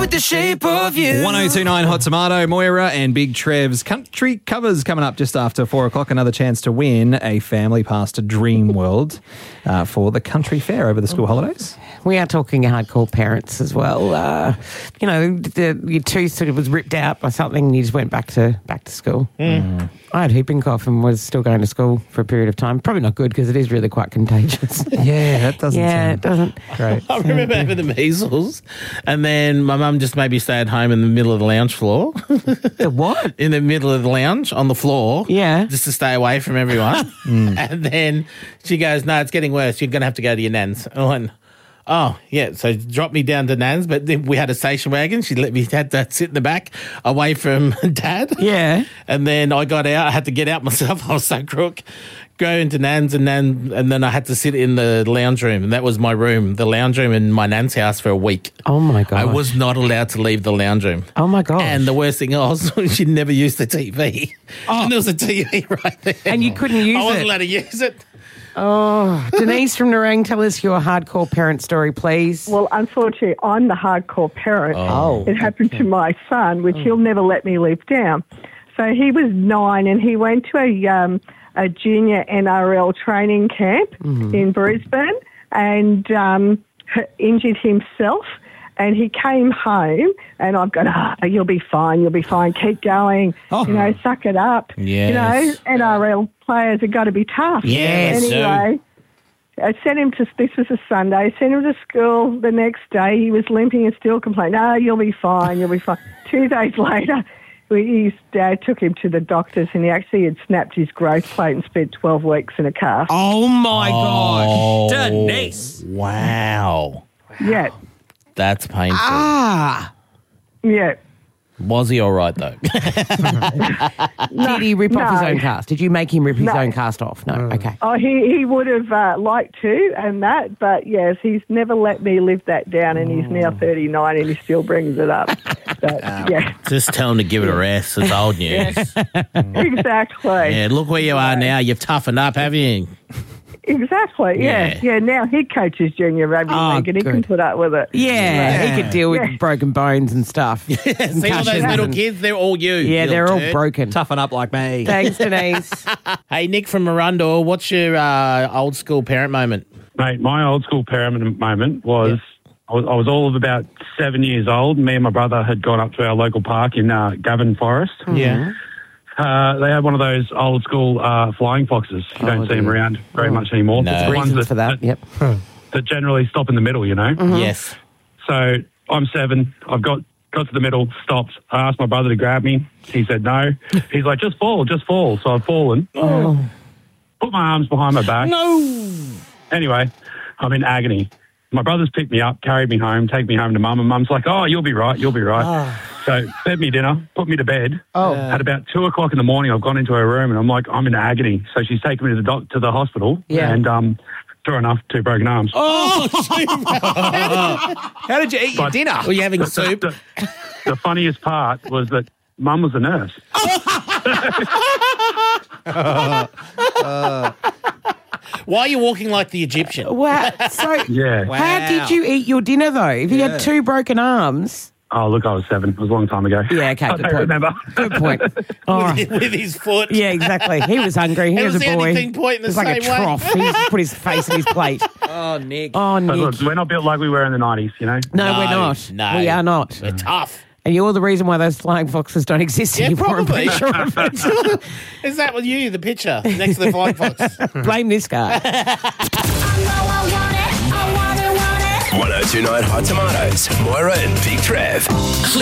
with the shape of you. 1029 Hot Tomato, Moira and Big Trev's country covers coming up just after 4 o'clock. Another chance to win a family pass to Dream World for the country fair over the school holidays. We are talking hardcore parents as well. Your tooth sort of was ripped out by something and you just went back to school. I had whooping cough and was still going to school for a period of time. Probably not good because it is really quite contagious. Yeah, that doesn't it doesn't. great. I remember having the measles, and then my mum just made me stay at home in the middle of the lounge floor. The what? In the middle of the lounge on the floor. Yeah. Just to stay away from everyone. And then she goes, no, it's getting worse. You're going to have to go to your nan's. I went, oh, yeah. So dropped me down to nan's, but then we had a station wagon. She let me had to sit in the back away from Dad. Yeah. And then I got out. I had to get out myself. I was so crook. Go into nan's and then I had to sit in the lounge room. And that was my room, the lounge room in my nan's house for a week. Oh, my God. I was not allowed to leave the lounge room. Oh, my God. And the worst thing was, she never used the TV. Oh. And there was a TV right there. And you couldn't use I wasn't it. allowed to use it. Oh, Denise from Nerang, tell us your hardcore parent story, please. Well, unfortunately, I'm the hardcore parent. Oh. It happened to my son, which he'll never let me live down. So he was 9 and he went to a junior NRL training camp in Brisbane and injured himself. And he came home and I've gone, you'll be fine, keep going, suck it up. Yes. NRL players have got to be tough. Yes. Anyway, I sent him to, this was a Sunday, I sent him to school the next day. He was limping and still complaining, you'll be fine. 2 days later, his dad took him to the doctors and he actually had snapped his growth plate and spent 12 weeks in a cast. Oh, my Oh. gosh. Denise. Wow. Yeah. That's painful. Yeah. Was he all right, though? Did he rip off his own cast? Did you make him rip his own cast off? No. Okay. Oh, he would have liked to and that, but yes, he's never let me live that down and he's now 39 and he still brings it up. But, yeah. Just tell him to give it a rest. It's old news. Exactly. Yeah, look where you are now. You've toughened up, haven't you? Exactly, yeah. Now he coaches junior rugby league and he can put up with it. Yeah, he could deal with broken bones and stuff. See all those little kids? They're all you. Yeah, they're all broken. Toughen up like me. Thanks, Denise. Hey, Nick from Arundel, what's your old school parent moment? Mate, my old school parent moment was I was all of about 7 years old. Me and my brother had gone up to our local park in Govan Forest. Yeah. They had one of those old school flying foxes. You don't see them around very much anymore. No. It's the ones Reasons for that, yep. that generally stop in the middle, you know. Yes. So I'm 7. I've got to the middle, stopped. I asked my brother to grab me. He said no. He's like, just fall. So I've fallen. Put my arms behind my back. No. Anyway, I'm in agony. My brother's picked me up, carried me home, take me home to Mum, and Mum's like, oh, you'll be right. So fed me dinner, put me to bed. At about 2 o'clock in the morning, I've gone into her room and I'm like, I'm in agony. So she's taken me to the hospital. Yeah. And sure enough, 2 broken arms. Oh, How did you eat your dinner? were you having soup? The funniest part was that Mum was a nurse. Why are you walking like the Egyptian? Wow. So, Yeah. how did you eat your dinner, though? If you had 2 broken arms. Oh, look, I was 7. It was a long time ago. Yeah, okay, I good don't point. remember. Good point. All right. With his foot. Yeah, exactly. He was hungry. He It was was a the boy. only thing pointing the it was like a same way. trough. He just put his face in his plate. Oh, Nick. Oh, But Nick. look, we're not built like we were in the 90s, you know? No, we're not. No. We are not. We're tough. And you're the reason why those flying foxes don't exist Yeah, anymore. I'm probably. pretty sure of it. Is that with you, the picture, next to the flying fox? Blame this guy. 1029 Hot Tomatoes, Moira and Big Trev.